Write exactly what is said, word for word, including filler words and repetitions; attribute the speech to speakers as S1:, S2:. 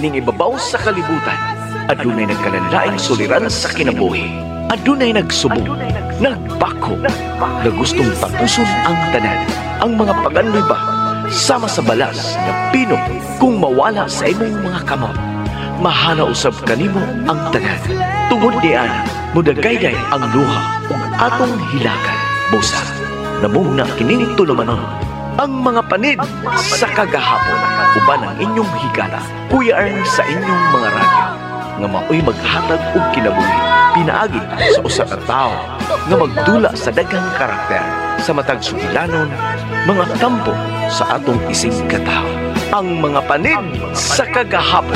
S1: ning ibabaw sa kalibutan, adunay nagkalanlaing suliran sa kinabuhi. Adunay nagsubok, nagbako, na gustong tapuson ang tanan. Ang mga paganloy ba, sama sa balas na pino kung mawala sa imong mga kamot. Mahana usab kanimo ang tanan. Tungod diyan, mudagayday ang luha ug atong hilakan. Busa, namuna kining tulumanon ang mga panid sa kagahapon uban ang inyong higala. Kuya Arn sa inyong mga radyo nga maoy maghatag og kinabuhi pinaagi sa usa ka tawo nga magdula sa daghang karakter sa matag sugilanon, mga kampo sa atong isig katawo. Ang mga panid sa kagahapon.